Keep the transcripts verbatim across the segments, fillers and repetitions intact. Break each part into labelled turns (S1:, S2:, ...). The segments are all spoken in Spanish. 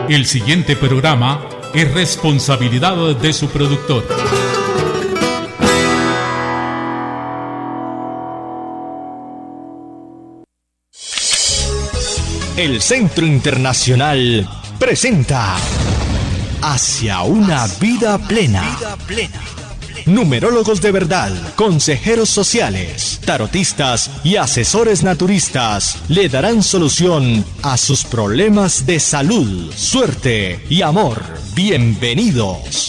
S1: El siguiente programa es responsabilidad de su productor.
S2: El Centro Internacional presenta Hacia una vida plena. Numerólogos de verdad, consejeros sociales, tarotistas y asesores naturistas le darán solución a sus problemas de salud, suerte y amor. Bienvenidos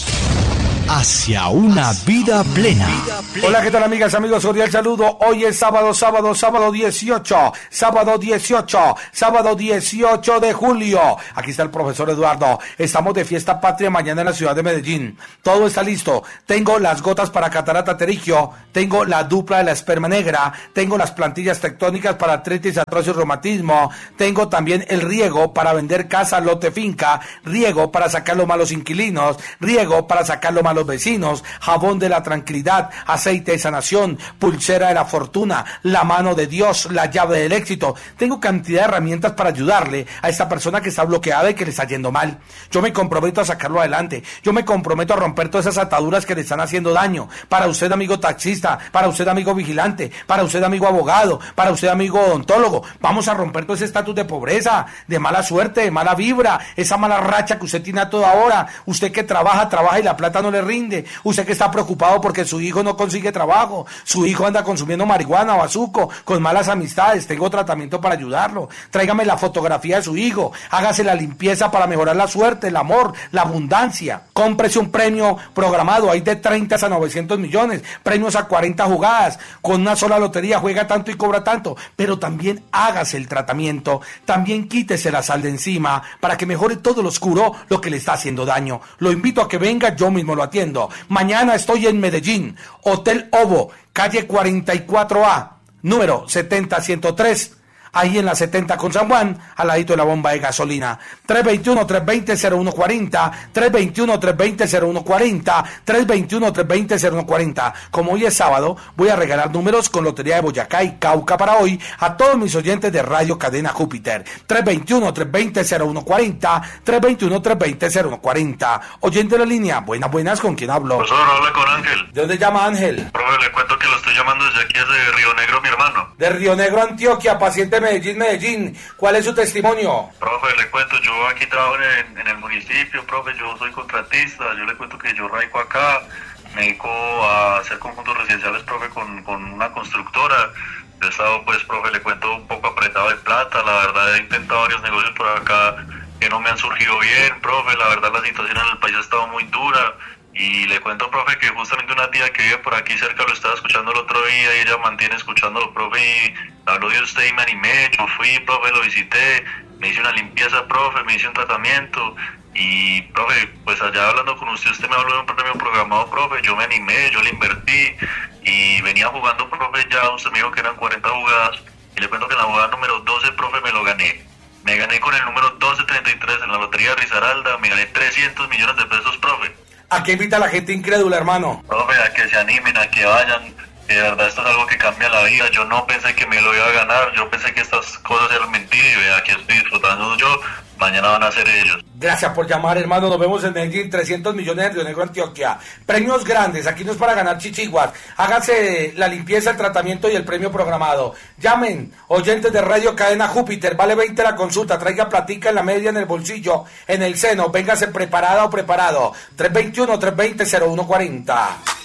S2: hacia una vida plena.
S3: Hola, ¿qué tal, amigas, amigos? Cordial saludo. Hoy es sábado, sábado, sábado dieciocho, sábado dieciocho, sábado dieciocho de julio. Aquí está el profesor Eduardo. Estamos de fiesta patria mañana en la ciudad de Medellín. Todo está listo. Tengo las gotas para catarata pterigio, tengo la dupla de la esperma negra, tengo las plantillas tectónicas para artritis, artrosis, reumatismo, tengo también el riego para vender casa, lote, finca, riego para sacar los malos inquilinos, riego para sacar los malos los vecinos, jabón de la tranquilidad, aceite de sanación, pulsera de la fortuna, la mano de Dios, la llave del éxito. Tengo cantidad de herramientas para ayudarle a esta persona que está bloqueada y que le está yendo mal. Yo me comprometo a sacarlo adelante. Yo me comprometo a romper todas esas ataduras que le están haciendo daño. Para usted, amigo taxista, para usted, amigo vigilante, para usted, amigo abogado, para usted, amigo odontólogo, vamos a romper todo ese estatus de pobreza, de mala suerte, de mala vibra, esa mala racha que usted tiene a toda hora. Usted que trabaja, trabaja y la plata no le rinde. Usted que está preocupado porque su hijo no consigue trabajo, su hijo anda consumiendo marihuana o bazuco, con malas amistades. Tengo tratamiento para ayudarlo. Tráigame la fotografía de su hijo, hágase la limpieza para mejorar la suerte, el amor, la abundancia. Cómprese un premio programado, hay de treinta a novecientos millones, premios a cuarenta jugadas, con una sola lotería juega tanto y cobra tanto. Pero también hágase el tratamiento, también quítese la sal de encima para que mejore todo lo oscuro, lo que le está haciendo daño. Lo invito a que venga, yo mismo lo atiendo. Mañana estoy en Medellín, Hotel Ovo, calle cuarenta y cuatro A, número setenta ciento tres, ahí en la setenta con San Juan, al ladito de la bomba de gasolina. tres dos uno, tres dos cero, cero uno cuatro cero, tres dos uno, tres dos cero, cero uno cuatro cero, tres dos uno, tres dos cero, cero uno cuatro cero. Como hoy es sábado, voy a regalar números con Lotería de Boyacá y Cauca para hoy a todos mis oyentes de Radio Cadena Júpiter. tres dos uno, tres dos cero, cero uno cuatro cero, tres dos uno, tres dos cero, cero uno cuatro cero. Oyente de la línea, buenas, buenas, ¿con quién hablo?
S4: Profesor, habla con Ángel.
S3: ¿De dónde llama Ángel?
S4: Profe, le cuento que lo estoy llamando desde aquí, desde Río Negro, mi hermano.
S3: De Río Negro, Antioquia, paciente Medellín, Medellín. ¿Cuál es su testimonio?
S4: Profe, le cuento, yo aquí trabajo en, en el municipio, profe, yo soy contratista, yo le cuento que yo radico acá, me dedico a hacer conjuntos residenciales, profe, con, con una constructora. He estado, pues, profe, le cuento, un poco apretado de plata, la verdad he intentado varios negocios por acá que no me han surgido bien, profe, la verdad la situación en el país ha estado muy dura. Y le cuento, profe, que justamente una tía que vive por aquí cerca lo estaba escuchando el otro día y ella mantiene escuchándolo, profe, y habló de usted y me animé. Yo fui, profe, lo visité, me hice una limpieza, profe, me hice un tratamiento y, profe, pues allá hablando con usted, usted me habló de un premio programado, profe, yo me animé, yo le invertí y venía jugando, profe, ya usted me dijo que eran cuarenta jugadas y le cuento que en la jugada número doce, profe, me lo gané. Me gané con el número doce treinta y tres en la lotería de Risaralda, me gané trescientos millones de pesos, profe.
S3: ¿A qué invita a la gente incrédula, hermano?
S4: Profe, a que se animen, a que vayan. De verdad, esto es algo que cambia la vida. Yo no pensé que me lo iba a ganar. Yo pensé que estas cosas eran mentiras. Y vea, aquí estoy disfrutando yo. Mañana van a ser ellos.
S3: Gracias por llamar, hermano. Nos vemos en Medellín. trescientos millones en Río Negro, Antioquia. Premios grandes. Aquí no es para ganar chichiguas. Hágase la limpieza, el tratamiento y el premio programado. Llamen, oyentes de Radio Cadena Júpiter. Vale veinte la consulta. Traiga platica en la media, en el bolsillo, en el seno. Véngase preparada o preparado. tres dos uno, tres dos cero, cero uno cuatro cero.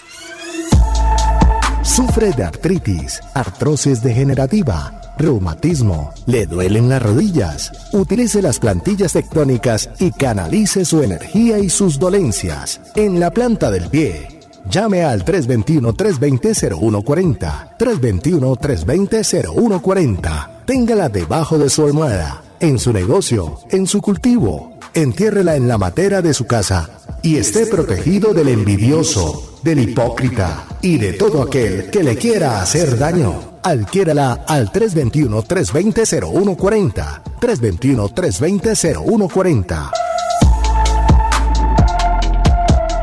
S2: Sufre de artritis, artrosis degenerativa, reumatismo, le duelen las rodillas. Utilice las plantillas tectónicas y canalice su energía y sus dolencias en la planta del pie. Llame al tres dos uno, tres dos cero, cero uno cuatro cero, tres dos uno, tres dos cero, cero uno cuatro cero. Téngala debajo de su almohada, en su negocio, en su cultivo. Entiérrela en la matera de su casa y esté protegido del envidioso, del hipócrita y de todo aquel que le quiera hacer daño. Adquiérala al tres dos uno, tres dos cero, cero uno cuatro cero, tres dos uno, tres dos cero, cero uno cuatro cero.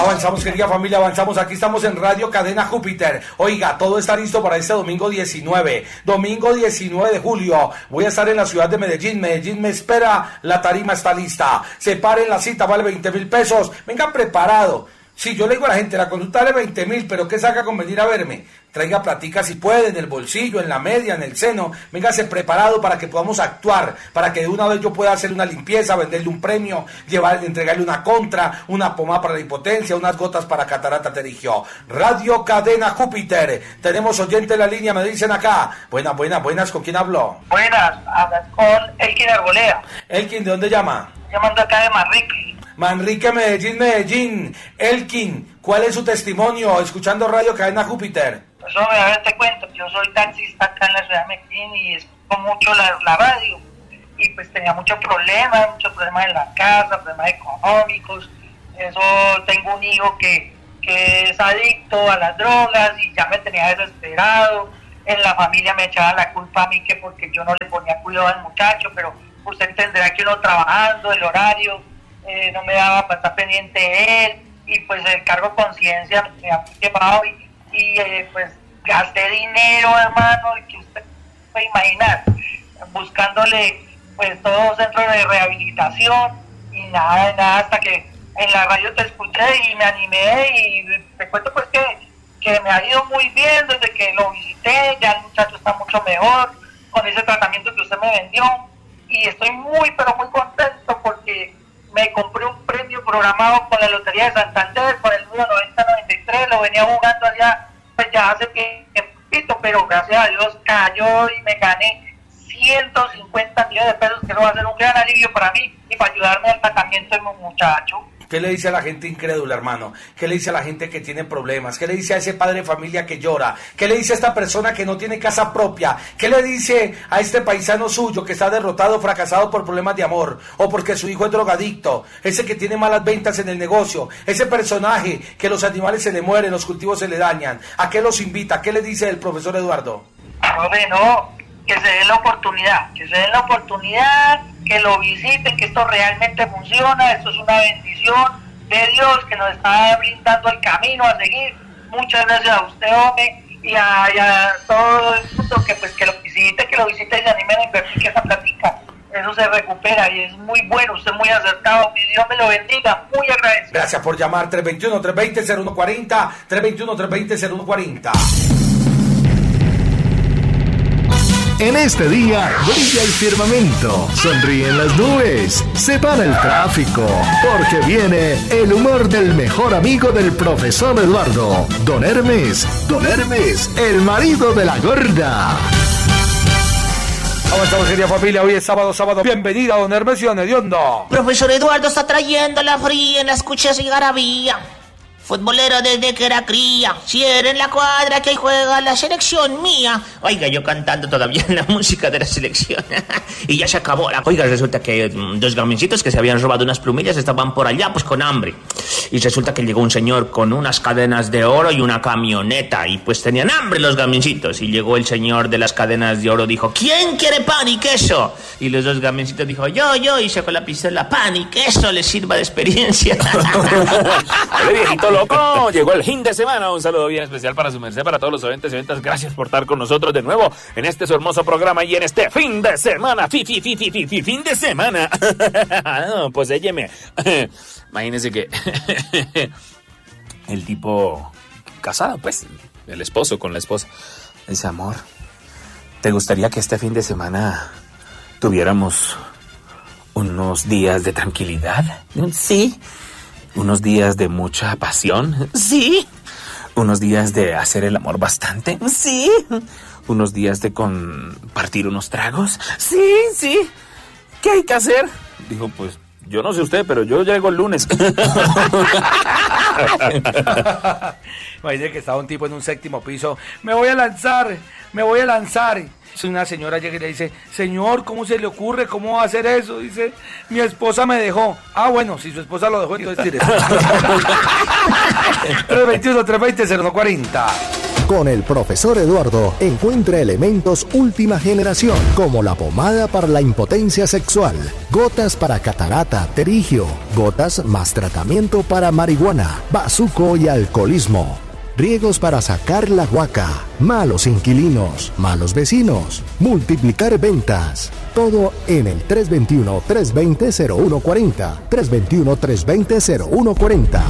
S3: Avanzamos, querida familia, avanzamos. Aquí estamos en Radio Cadena Júpiter. Oiga, todo está listo para este domingo diecinueve. Domingo diecinueve de julio. Voy a estar en la ciudad de Medellín. Medellín me espera. La tarima está lista. Separen la cita, vale veinte mil pesos. Venga preparado. Si yo le digo a la gente, la consulta vale veinte mil, pero ¿qué saca con venir a verme? Traiga platica si puede, en el bolsillo, en la media, en el seno. Véngase preparado para que podamos actuar, para que de una vez yo pueda hacer una limpieza, venderle un premio, llevarle, entregarle una contra, una pomada para la impotencia, unas gotas para catarata pterigio. Radio Cadena Júpiter. Tenemos oyente en la línea, me dicen acá. Buenas, buenas, buenas, ¿con quién hablo?
S5: Buenas, hablas con Elkin Arboleda.
S3: Elkin, ¿de dónde llama?
S5: Llamando acá de Manrique.
S3: Manrique, Medellín, Medellín. Elkin, ¿cuál es su testimonio escuchando Radio Cadena Júpiter?
S5: Pues hombre, a ver te cuento, yo soy taxista acá en la ciudad de Medellín y escucho mucho la, la radio. Y pues tenía muchos problemas, muchos problemas en la casa, problemas económicos. Eso, tengo un hijo que, que es adicto a las drogas y ya me tenía desesperado. En la familia me echaban la culpa a mí que porque yo no le ponía cuidado al muchacho, pero usted entenderá que uno trabajando, el horario, eh, no me daba para estar pendiente de él, y pues el cargo de conciencia me ha llevado y, y eh, pues gasté dinero, hermano, que usted puede imaginar, buscándole pues todo centro de rehabilitación y nada, nada, hasta que en la radio te escuché y me animé y te cuento pues que, que me ha ido muy bien desde que lo visité, ya el muchacho está mucho mejor con ese tratamiento que usted me vendió y estoy muy pero muy contento porque me compré un premio programado con la Lotería de Santander, con el número noventa noventa y tres, lo venía jugando allá, pues ya hace tiempo, pero gracias a Dios cayó y me gané ciento cincuenta millones de pesos, que eso va a ser un gran alivio para mí y para ayudarme al tratamiento de mi muchacho.
S3: ¿Qué le dice a la gente incrédula, hermano? ¿Qué le dice a la gente que tiene problemas? ¿Qué le dice a ese padre de familia que llora? ¿Qué le dice a esta persona que no tiene casa propia? ¿Qué le dice a este paisano suyo que está derrotado, fracasado por problemas de amor? O porque su hijo es drogadicto, ese que tiene malas ventas en el negocio, ese personaje que los animales se le mueren, los cultivos se le dañan. ¿A qué los invita? ¿Qué le dice el profesor Eduardo?
S5: No, no, que se den la oportunidad, que se den la oportunidad, que lo visiten, que esto realmente funciona, esto es una bendición de Dios que nos está brindando el camino a seguir. Muchas gracias a usted, hombre, y a, y a todo el mundo que pues que lo visite, que lo visite y se animen a invertir, que esa plática, eso se recupera y es muy bueno, usted es muy acertado, y Dios me lo bendiga, muy agradecido.
S3: Gracias por llamar, tres dos uno, tres dos cero, cero uno cuatro cero, tres dos uno, tres dos cero, cero uno cuatro cero.
S2: En este día brilla el firmamento, sonríen las nubes, se para el tráfico, porque viene el humor del mejor amigo del profesor Eduardo, Don Hermes, Don Hermes, el marido de la gorda.
S3: ¿Cómo estamos, querida familia? Hoy es sábado, sábado. Bienvenida, Don Hermes y Don Hediondo.
S6: Profesor Eduardo está trayendo la fría en la escucha y garabía. Futbolero desde que era cría, cierren la cuadra que ahí juega la selección mía. Oiga, yo cantando todavía la música de la selección. Y ya se acabó la... Oiga, resulta que dos gamencitos que se habían robado unas plumillas estaban por allá, pues con hambre. Y resulta que llegó un señor con unas cadenas de oro y una camioneta. Y pues tenían hambre los gamencitos. Y llegó el señor de las cadenas de oro, dijo, ¿quién quiere pan y queso? Y los dos gamencitos dijo, yo, yo, y sacó la pistola, pan y queso les sirva de experiencia.
S7: Hola, viejito loco, llegó el fin de semana. Un saludo bien especial para su merced, para todos los oyentes y oyentas. Gracias por estar con nosotros de nuevo en este su hermoso programa y en este fin de semana. Fi, fi, fi, fi, fi, fi, fin de semana. No, pues élleme. Imagínense que el tipo casado, pues, el esposo con la esposa, dice, amor, ¿te gustaría que este fin de semana tuviéramos unos días de tranquilidad? Sí. ¿Unos días de mucha pasión? Sí. ¿Unos días de hacer el amor bastante? Sí. ¿Unos días de compartir unos tragos? Sí, sí. ¿Qué hay que hacer? Dijo, pues, yo no sé usted, pero yo llego el lunes.
S3: Imagínate que estaba un tipo en un séptimo piso. Me voy a lanzar, me voy a lanzar. Una señora llega y le dice, señor, ¿cómo se le ocurre? ¿Cómo va a hacer eso? Dice, mi esposa me dejó. Ah, bueno, si su esposa lo dejó, entonces tire. tres dos uno, tres dos cero, cero uno cuatro cero.
S2: Con el profesor Eduardo encuentra elementos última generación, como la pomada para la impotencia sexual, gotas para catarata, terigio, gotas más tratamiento para marihuana, bazuco y alcoholismo. Riegos para sacar la guaca, malos inquilinos, malos vecinos, multiplicar ventas. Todo en el tres dos uno, tres dos cero, cero uno cuatro cero, tres dos uno, tres dos cero, cero uno cuatro cero.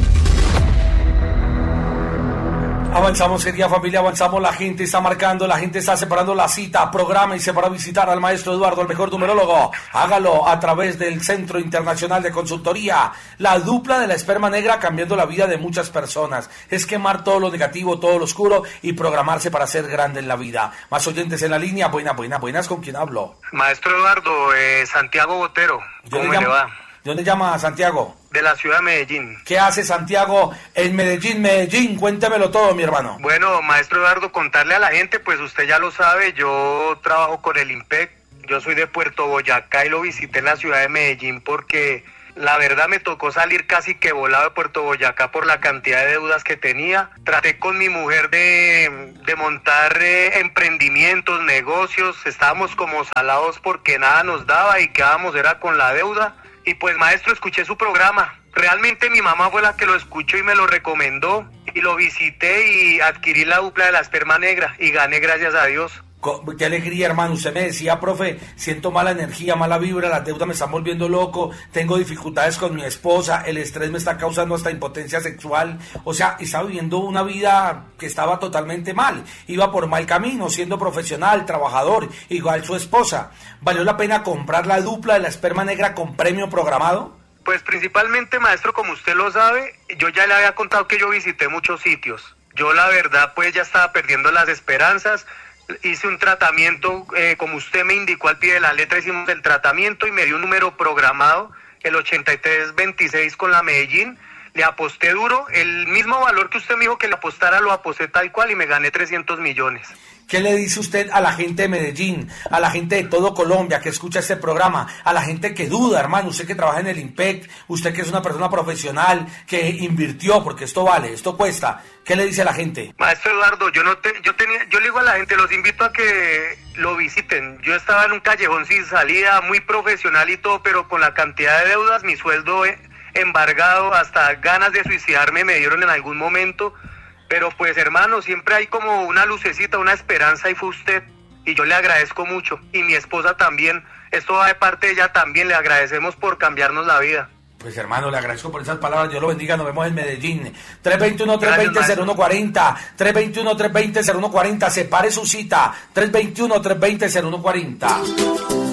S3: Avanzamos, querida familia, avanzamos, la gente está marcando, la gente está separando la cita, prográmense para visitar al maestro Eduardo, el mejor numerólogo. Hágalo a través del Centro Internacional de Consultoría. La dupla de la esperma negra cambiando la vida de muchas personas. Es quemar todo lo negativo, todo lo oscuro y programarse para ser grande en la vida. Más oyentes en la línea, buenas, buenas, buenas, ¿con quién hablo?
S8: Maestro Eduardo, eh, Santiago Botero, ¿cómo me le va?
S3: ¿De dónde llama Santiago?
S8: De la ciudad de Medellín.
S3: ¿Qué hace Santiago en Medellín, Medellín? Cuéntemelo todo, mi hermano.
S8: Bueno, maestro Eduardo, contarle a la gente, pues usted ya lo sabe, yo trabajo con el IMPEC, yo soy de Puerto Boyacá y lo visité en la ciudad de Medellín porque la verdad me tocó salir casi que volado de Puerto Boyacá por la cantidad de deudas que tenía. Traté con mi mujer de, de montar eh, emprendimientos, negocios, estábamos como salados porque nada nos daba y quedábamos era con la deuda. Y pues maestro, escuché su programa, realmente mi mamá fue la que lo escuchó y me lo recomendó y lo visité y adquirí la dupla de la esperma negra y gané gracias a Dios.
S3: Qué alegría, hermano. Usted me decía, profe, siento mala energía, mala vibra, las deudas me están volviendo loco, tengo dificultades con mi esposa, el estrés me está causando hasta impotencia sexual. O sea, estaba viviendo una vida que estaba totalmente mal, iba por mal camino, siendo profesional, trabajador, igual su esposa. ¿Valió la pena comprar la dupla de la esperma negra con premio programado?
S8: Pues principalmente, maestro, como usted lo sabe, yo ya le había contado que yo visité muchos sitios. Yo la verdad pues ya estaba perdiendo las esperanzas. Hice un tratamiento, eh, como usted me indicó al pie de la letra, hicimos el tratamiento y me dio un número programado, el ochenta y tres veintiséis con la Medellín. Le aposté duro, el mismo valor que usted me dijo que le apostara, lo aposté tal cual y me gané trescientos millones.
S3: ¿Qué le dice usted a la gente de Medellín, a la gente de todo Colombia que escucha este programa, a la gente que duda, hermano, usted que trabaja en el IMPEC, usted que es una persona profesional, que invirtió, porque esto vale, esto cuesta? ¿Qué le dice a la gente?
S8: Maestro Eduardo, yo no te, yo tenía, yo le digo a la gente, los invito a que lo visiten. Yo estaba en un callejón sin salida, muy profesional y todo, pero con la cantidad de deudas, mi sueldo embargado, hasta ganas de suicidarme me dieron en algún momento. Pero pues hermano, siempre hay como una lucecita, una esperanza y fue usted. Y yo le agradezco mucho. Y mi esposa también. Esto va de parte de ella también. Le agradecemos por cambiarnos la vida.
S3: Pues hermano, le agradezco por esas palabras. Dios lo bendiga. Nos vemos en Medellín. tres dos uno, tres dos cero, cero uno cuatro cero. tres dos uno, tres dos cero, cero uno cuatro cero. Separe su cita. tres dos uno, tres dos cero, cero uno cuatro cero.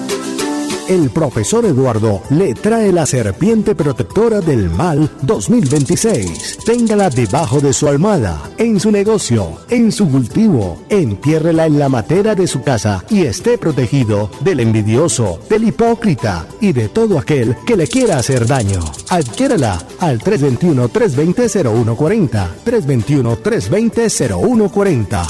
S2: El profesor Eduardo le trae la serpiente protectora del mal dos mil veintiséis. Téngala debajo de su almohada, en su negocio, en su cultivo. Entiérrela en la matera de su casa y esté protegido del envidioso, del hipócrita y de todo aquel que le quiera hacer daño. Adquiérala al tres dos uno, tres dos cero, cero uno cuatro cero. tres dos uno, tres dos cero, cero uno cuatro cero.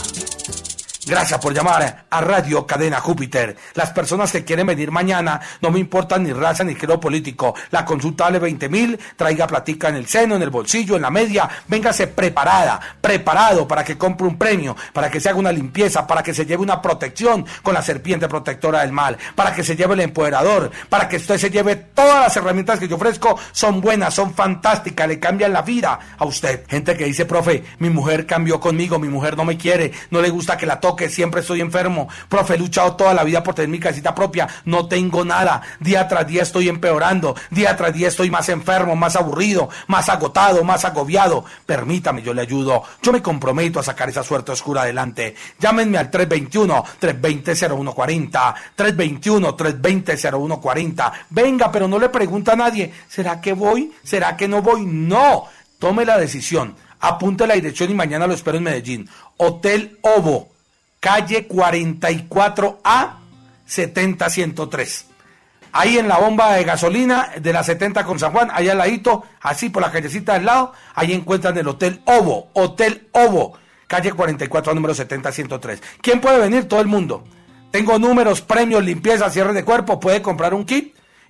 S3: Gracias por llamar a Radio Cadena Júpiter. Las personas que quieren venir mañana, no me importan ni raza ni credo político. La consulta vale veinte mil, traiga platica en el seno, en el bolsillo, en la media. Véngase preparada, preparado para que compre un premio, para que se haga una limpieza, para que se lleve una protección con la serpiente protectora del mal, para que se lleve el empoderador, para que usted se lleve todas las herramientas que yo ofrezco. Son buenas, son fantásticas, le cambian la vida a usted. Gente que dice, profe, mi mujer cambió conmigo, mi mujer no me quiere, no le gusta que la toque, que siempre estoy enfermo. Profe, he luchado toda la vida por tener mi casita propia, no tengo nada, día tras día estoy empeorando, día tras día estoy más enfermo, más aburrido, más agotado, más agobiado. Permítame, yo le ayudo, yo me comprometo a sacar esa suerte oscura adelante. Llámenme al tres dos uno, tres dos cero, cero uno cuatro cero, tres dos uno, tres dos cero, cero uno cuatro cero. Venga, pero no le pregunta a nadie, ¿será que voy? ¿Será que no voy? No, tome la decisión, apunte la dirección y mañana lo espero en Medellín. Hotel Ovo, calle cuarenta y cuatro A, setenta ciento tres. Ahí en la bomba de gasolina de la setenta con San Juan, allá al ladito, así por la callecita del lado, ahí encuentran el Hotel Ovo, Hotel Ovo, calle cuarenta y cuatro, número setenta ciento tres. ¿Quién puede venir? Todo el mundo. Tengo números, premios, limpieza, cierre de cuerpo, puede comprar un kit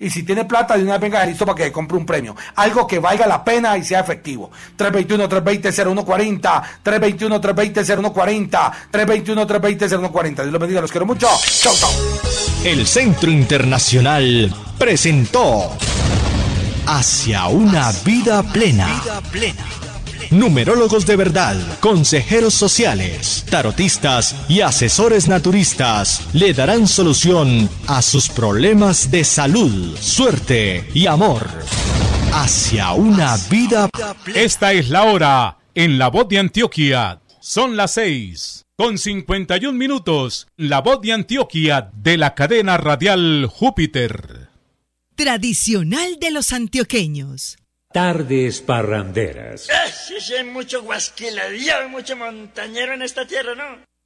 S3: Y si tiene plata, de una vez venga listo para que compre un premio. Algo que valga la pena y sea efectivo. tres dos uno, tres dos cero, cero uno cuatro cero, tres dos uno, tres dos cero, cero uno cuatro cero, tres dos uno, tres dos cero, cero uno cuatro cero. Dios los bendiga, los quiero mucho. Chau, chau.
S9: El Centro Internacional presentó Hacia una vida plena. Numerólogos de verdad, consejeros sociales, tarotistas y asesores naturistas le darán solución a sus problemas de salud, suerte y amor. Hacia una vida plena.
S1: Esta es la hora en La Voz de Antioquia. Son las seis con cincuenta y un minutos. La Voz de Antioquia de la cadena radial Júpiter.
S10: Tradicional de los antioqueños.
S11: Tardes parranderas.
S12: Ah, sí, sí, hay mucho guasquiladillo, mucho montañero en esta tierra, ¿no?